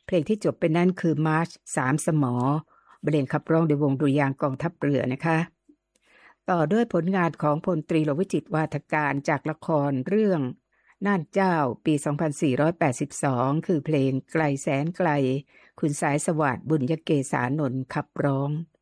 เพลงที่จบไปนั่นคือมาร์ช3สมอบรรเลงขับร้องโดยวงดุริยางค์กองทัพเรือนะคะต่อด้วยผลงานของพลตรีหลวงวิจิตรวาทการจากละครเรื่องน่านเจ้าปี 2482 คือเพลงไกลแสนไกลคุณสายสวัสดิ์บุญยเกษานนท์ขับร้อง